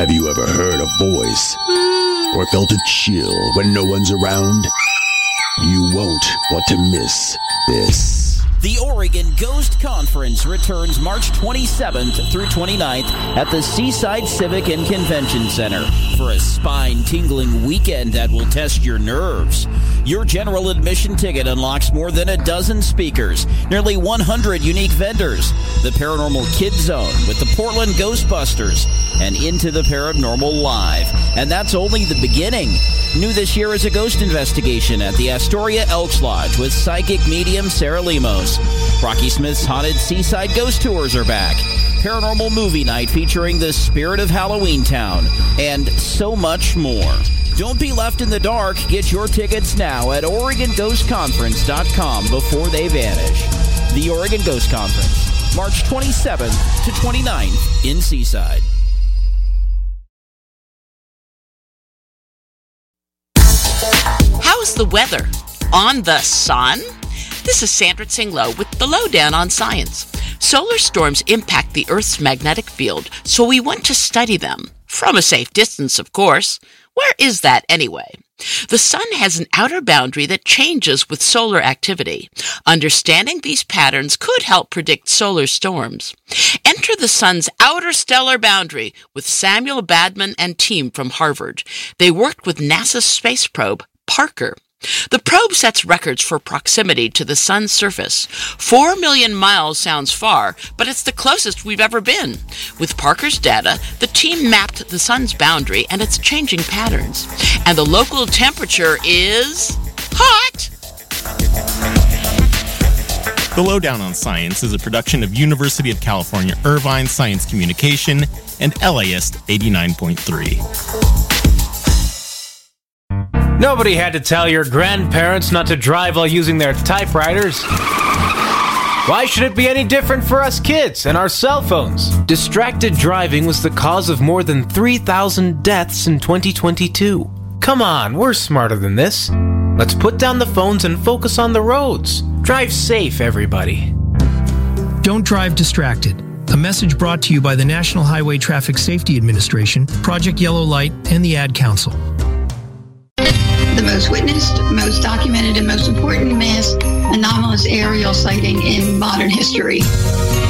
Have you ever heard a voice or felt a chill when no one's around? You won't want to miss this. The Oregon Ghost Conference returns March 27th through 29th at the Seaside Civic and Convention Center for a spine-tingling weekend that will test your nerves. Your general admission ticket unlocks more than a dozen speakers, nearly 100 unique vendors, the Paranormal Kids Zone with the Portland Ghostbusters, and Into the Paranormal Live. And that's only the beginning. New this year is a ghost investigation at the Astoria Elks Lodge with psychic medium Sarah Lemos. Rocky Smith's Haunted Seaside Ghost Tours are back. Paranormal Movie Night featuring the Spirit of Halloween Town, and so much more. Don't be left in the dark. Get your tickets now at OregonGhostConference.com before they vanish. The Oregon Ghost Conference, March 27th to 29th in Seaside. How's the weather? On the sun? This is Sandra Tsinglow with the Lowdown on Science. Solar storms impact the Earth's magnetic field, so we want to study them. From a safe distance, of course. Where is that anyway? The sun has an outer boundary that changes with solar activity. Understanding these patterns could help predict solar storms. Enter the sun's outer stellar boundary with Samuel Badman and team from Harvard. They worked with NASA's space probe, Parker. The probe sets records for proximity to the sun's surface. 4 million miles sounds far, but it's the closest we've ever been. With Parker's data, the team mapped the sun's boundary and its changing patterns. And the local temperature is hot! The Lowdown on Science is a production of University of California, Irvine Science Communication and LAist 89.3. Nobody had to tell your grandparents not to drive while using their typewriters. Why should it be any different for us kids and our cell phones? Distracted driving was the cause of more than 3,000 deaths in 2022. Come on, we're smarter than this. Let's put down the phones and focus on the roads. Drive safe, everybody. Don't drive distracted. A message brought to you by the National Highway Traffic Safety Administration, Project Yellow Light, and the Ad Council. The most witnessed, most documented, and most important mass anomalous aerial sighting in modern history.